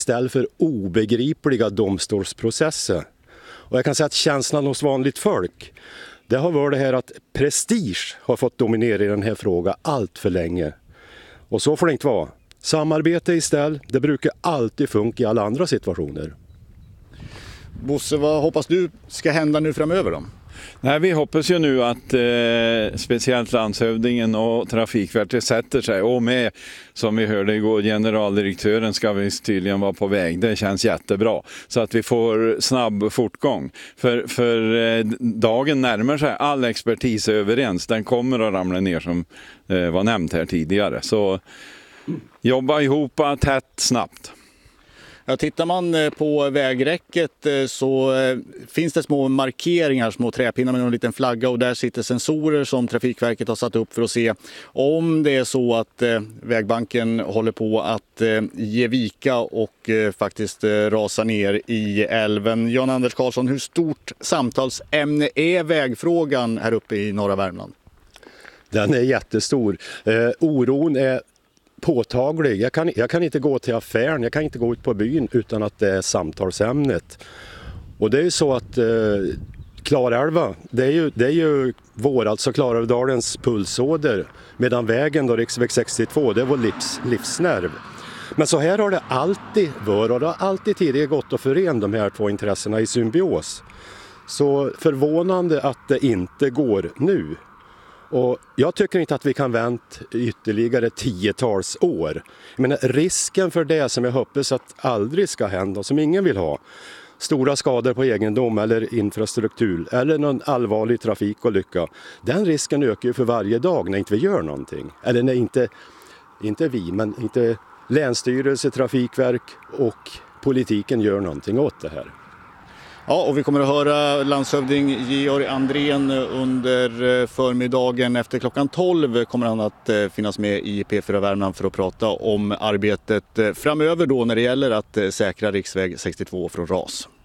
istället för obegripliga domstolsprocesser. Och jag kan säga att känslan hos vanligt folk, det har varit det här att prestige har fått dominera i den här frågan allt för länge. Och så får det inte vara. Samarbete istället, det brukar alltid funka i alla andra situationer. Bosse, vad hoppas du ska hända nu framöver då? Nej, vi hoppas ju nu att speciellt landshövdingen och Trafikverket sätter sig, och med, som vi hörde igår, generaldirektören ska vi tydligen vara på väg. Det känns jättebra, så att vi får snabb fortgång. För dagen närmar sig, all expertis är överens, den kommer att ramla ner som var nämnt här tidigare. Så jobba ihop tätt snabbt. Ja, tittar man på vägräcket så finns det små markeringar, små träpinnar med en liten flagga, och där sitter sensorer som Trafikverket har satt upp för att se om det är så att vägbanken håller på att ge vika och faktiskt rasa ner i älven. Jan-Anders Karlsson, hur stort samtalsämne är vägfrågan här uppe i norra Värmland? Den är jättestor. Oron är påtaglig. Jag kan inte gå till affären, jag kan inte gå ut på byn utan att det är samtalsämnet. Och det är ju så att Klarälva, det är ju alltså Klarälvdalens pulsåder, medan vägen då, riksväg 62, det är vår livsnerv. Men så här har det alltid varit, och det har alltid tidigare gått att förena de här två intressena i symbios. Så förvånande att det inte går nu. Och jag tycker inte att vi kan vänta ytterligare 10-tals år. Men risken för det som jag hoppas att aldrig ska hända, som ingen vill ha, stora skador på egendom eller infrastruktur eller någon allvarlig trafikolycka, den risken ökar ju för varje dag när inte vi gör någonting. Eller när inte vi, men inte länsstyrelse, trafikverk och politiken gör någonting åt det här. Ja, och vi kommer att höra landshövding Georg Andrén under förmiddagen. Efter klockan 12 kommer han att finnas med i P4 Värmland för att prata om arbetet framöver då när det gäller att säkra riksväg 62 från ras.